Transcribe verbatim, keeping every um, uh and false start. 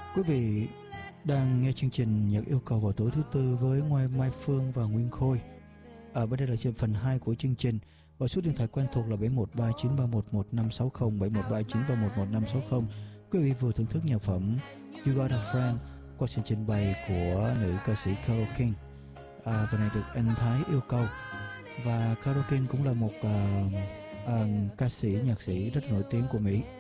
Quý vị đang nghe chương trình Nhật Yêu Cầu vào tối thứ tư với Ngoại Mai Phương và Nguyên Khôi. Ở bên đây là trên phần hai của chương trình, và số điện thoại quen thuộc là bảy một ba chín ba một một năm sáu không, bảy một ba chín ba một một năm sáu không. Quý vị vừa thưởng thức nhạc phẩm You Got a Friend qua sự trình bày của nữ ca sĩ Carole King. À, và này được anh Thái yêu cầu. Và Carole King cũng là một uh, uh, ca sĩ, nhạc sĩ rất nổi tiếng của Mỹ.